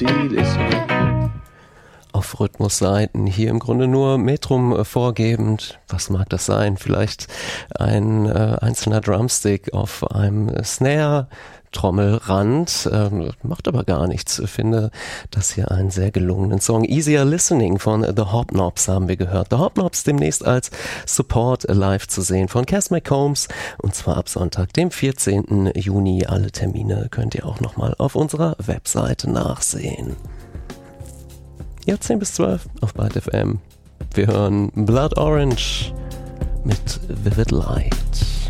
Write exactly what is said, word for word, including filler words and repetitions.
Listening. Auf Rhythmusseiten hier im Grunde nur Metrum äh, vorgebend. Was mag das sein? Vielleicht ein äh, einzelner Drumstick auf einem Snare. Trommelrand, ähm, macht aber gar nichts. Ich finde das hier einen sehr gelungenen Song. Easier Listening von The Hobnobs haben wir gehört. The Hobnobs demnächst als Support live zu sehen von Cass McCombs und zwar ab Sonntag, dem vierzehnten Juni. Alle Termine könnt ihr auch nochmal auf unserer Webseite nachsehen. Ja, zehn bis zwölf auf Byte F M. Wir hören Blood Orange mit Vivid Light.